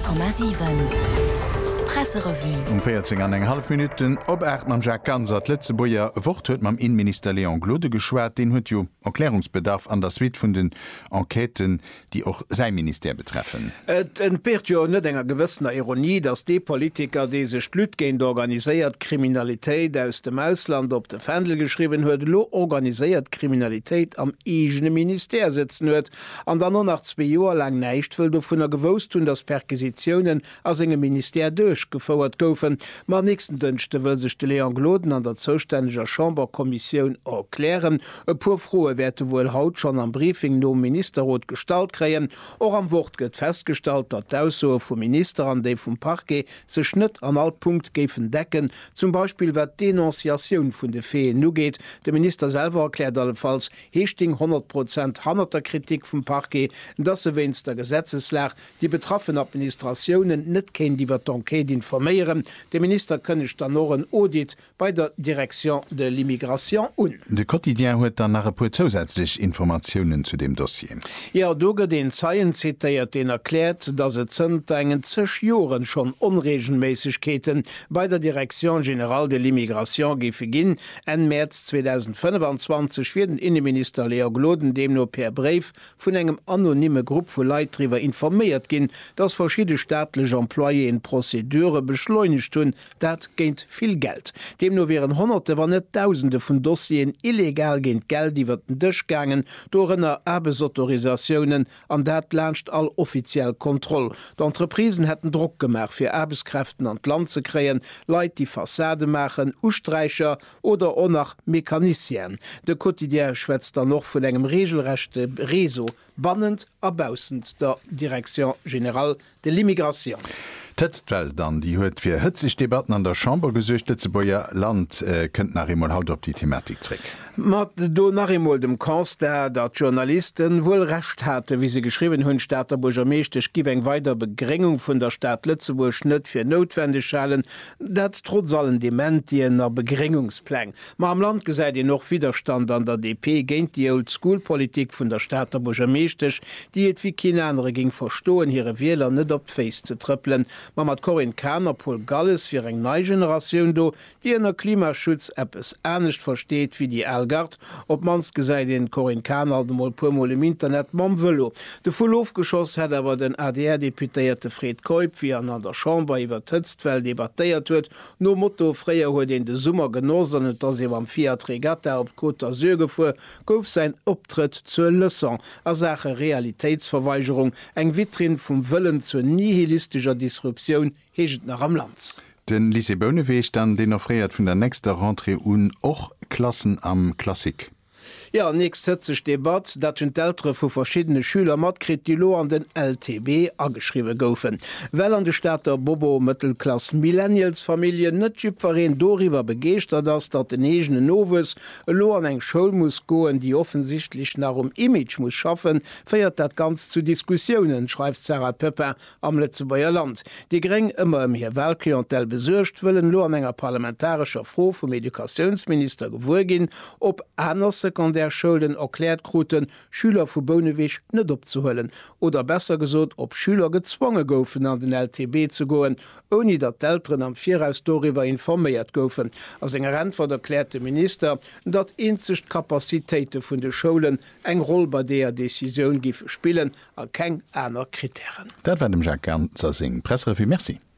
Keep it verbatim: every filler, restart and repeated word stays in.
Komma sieben. Presserevue. Um vierzehn an eng half Minuten op Äten am Jack Gansert letze Boier Wort huet mam Innenminister Leon Glode geschwert, den huet jo Erklärungsbedarf an der Suite vun den Enqueten, die auch sein Minister betreffen. Et entbeert jo net enger gewissener Ironie, dass die Politiker die sech Lütgehend organisiert Kriminalität aus dem Ausland op de Fendel geschrieben huet, lo organisiert Kriminalität am egene Minister sitzen huet, an dann noch nach zwei Joer lang neicht will du vun der gewost hun, dass Perquisitionen as engem Minister durch gefauerert goufen, ma nächsten dünchte will sech de Leon Gloden an der zuständiger Chamberkommission erklären. E pur frohe werte wohl haut schon am Briefing no Ministerrot gestalt kreien. Or am Wort gëtt festgestalt, dat d'Ausso vum Minister an déi vum Parquet se Schnitt an all Punkt gefen decken, zum Beispiel wat Denunziation vun de Feen nu geht. Der Minister selber erklärt allenfalls hechting hundert Prozent hannerter Kritik vum Parquet, dat se wennns der Gesetzeslach die betroffenen Administrationen net ken die wat Enquete informieren. Der Minister könne dann noch ein Audit bei der Direktion de l'Immigration un. De Quotidien huet dann nach pu zusätzlich Informationen zu dem Dossier. Ja, doge den Zeien zitiert den erklärt, dass es sind engen zech Joren schon Unregelmäßigkeiten bei der Direktion General de l'Immigration gefegin. En März zweitausendfünfundzwanzig wird den Innenminister Leon Gloden dem nur per Brief von engem anonyme Gruppe von Leittriber informiert gin, dass verschiedene staatliche Employé in Prozedur beschleunigt hun, dat géint viel Geld. Dem nur wären hunderte wann net tausende vun Dossien illegal géint Geld, die wird durchgangen dorenner Erbesautorisationen an dat lacht all offiziell Kontroll. D'Entreprisen hätten Druck gemacht fir Erbeskräften an Land zu kreen, Leiit die Fassade machen, Ustreicher oder auch nach Mechanisien. De Quotidien schwätzt da noch vun engem regelrechte Reso bannend erbausend der Direktion General de l'Immigration. Tëtztwell dann die huet fir hëtzig Debatten an der Chamber gesuerchte ze Boier Land äh, kënnt nach immer haut op die Thematik zréck. mat do nach emol dem Kans der dat Journalisten wohl recht hatte, wie sie geschrieben hunn Staat der Burgermeesch gi eng weiter Begrengung vun der Stadt Lützeburg schnitt fir notwendig schalen, dat trotz allen Dementien a Begrengungsplan. Ma am Land gesäit ihr noch Widerstand an der D P géint die Oldschoolpolitik vun der Staat der Burgermeesch, die et wie keine andere ging verstohlen ihre Wähler net op face zu trippeln. Ma mat Corinne Kerner Paul Galles fir eng neue Generation do, die en der Klimaschutz-App es ernstcht versteht wie die Elgard, ob mans gesäit den Corinne Kerner demol pumol im Internet mam wëllo. De Fullofgeschoss hat awer den A D R-Deputéierte Fred Koip wie an an der Chamber iwwer Tëtztwell debatéiert huet, no Motto fréier huet den de Summer genossenet, dats iw am Fiat Regatta op Côte d'Azur gefuer, gouf sein Optritt zur Leçon, a Sache Realitätsverweigerung, eng Witrin vum Wëllen zur nihilistischer Disruption heget nach am Land. Den Lycée Bonneweich dann den erréiert vun der nächster Rentrée un och Klassen am Klassik. Ja, nächst hëtzech Debat, dat hun d'Ältre vu verschiedene Schüler mat Kritilo an den L T B ageschriwe goufen. Well an de Staater Bobo Mëttelklass Millennialsfamilien net Typverreen doriwer begeert, ass dat den egene Nowes lo an eng Schoul muss goen, die offensichtlich nach um Image muss schaffen, feiert dat ganz zu Diskussionen, schreibt Sarah Pepper am Letzebauer Land. Die Greng ëmmer im hier Weltklientel besuercht willen lo an enger parlamentarischer Froh vum Edukationsminister gewur gin, ob einer Sekundär Schulden erklärt kruten Schüler vu Bonneweich net opzuhöllen oder besser gesot ob Schüler gezwonge goufen an den L T B zu goen, oni dat d'Eltern am Vierhausdoriwer informiert goufen. Als enger Antwort erklärte Minister, dat inzicht Kapazitéite vun de Schulen eng Roll bei der Decision gif spielen a keng einer Kriterien. Dat war dem Jacques Ganzer sing Presserevue, merci.